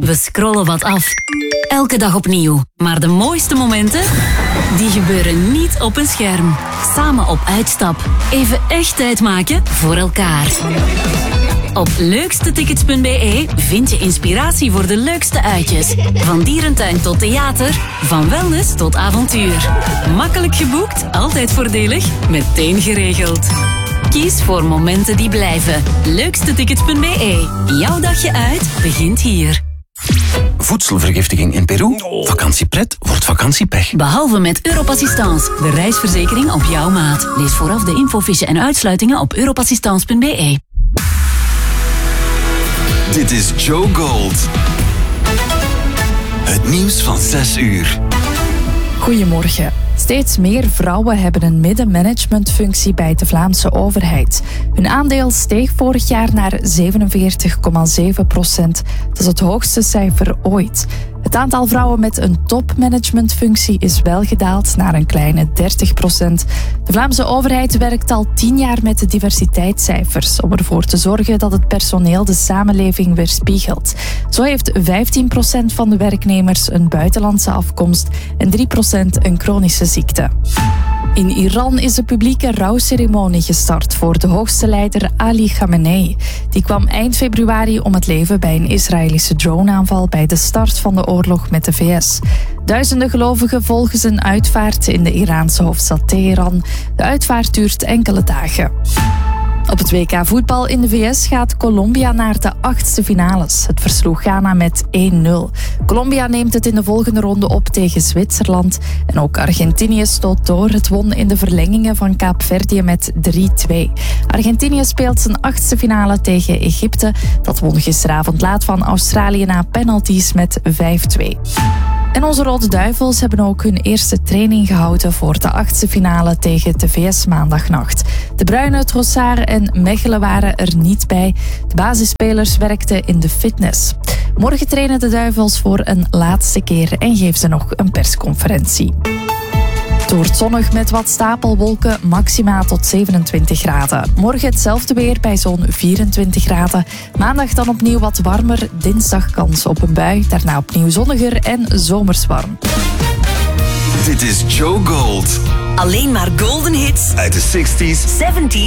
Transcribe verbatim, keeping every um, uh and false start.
We scrollen wat af. Elke dag opnieuw. Maar de mooiste momenten, die gebeuren niet op een scherm. Samen op uitstap. Even echt tijd maken voor elkaar. Op leukstetickets punt b e vind je inspiratie voor de leukste uitjes. Van dierentuin tot theater, van wellness tot avontuur. Makkelijk geboekt, altijd voordelig, meteen geregeld. Kies voor momenten die blijven. leukstetickets punt b e. Jouw dagje uit begint hier. Voedselvergiftiging in Peru? Vakantiepret wordt vakantiepech. Behalve met Europassistance, de reisverzekering op jouw maat. Lees vooraf de infofiche en uitsluitingen op europassistance punt b e. Dit is Joe Gold. Het nieuws van zes uur. Goedemorgen. Steeds meer vrouwen hebben een middenmanagementfunctie bij de Vlaamse overheid. Hun aandeel steeg vorig jaar naar zevenenveertig komma zeven procent. Dat is het hoogste cijfer ooit. Het aantal vrouwen met een topmanagementfunctie is wel gedaald naar een kleine dertig procent. De Vlaamse overheid werkt al tien jaar met de diversiteitscijfers om ervoor te zorgen dat het personeel de samenleving weerspiegelt. Zo heeft vijftien procent van de werknemers een buitenlandse afkomst en drie procent een chronische ziekte. In Iran is de publieke rouwceremonie gestart voor de hoogste leider Ali Khamenei. Die kwam eind februari om het leven bij een Israëlische droneaanval bij de start van de oorlog met de V S. Duizenden gelovigen volgen zijn uitvaart in de Iraanse hoofdstad Teheran. De uitvaart duurt enkele dagen. Op het W K voetbal in de V S gaat Colombia naar de achtste finales. Het versloeg Ghana met één nul. Colombia neemt het in de volgende ronde op tegen Zwitserland. En ook Argentinië stoot door. Het won in de verlengingen van Kaapverdië met drie twee. Argentinië speelt zijn achtste finale tegen Egypte. Dat won gisteravond laat van Australië na penalties met vijf twee. En onze Rode Duivels hebben ook hun eerste training gehouden voor de achtste finale tegen de V S maandagnacht. De Bruyne, Trossard en Mechelen waren er niet bij. De basisspelers werkten in de fitness. Morgen trainen de Duivels voor een laatste keer en geven ze nog een persconferentie. Het wordt zonnig met wat stapelwolken, maxima tot zevenentwintig graden. Morgen hetzelfde weer bij zo'n vierentwintig graden. Maandag dan opnieuw wat warmer, dinsdag kans op een bui. Daarna opnieuw zonniger en zomers warm. Dit is Joe Gold. Alleen maar golden hits Uit de zestig's, zeventig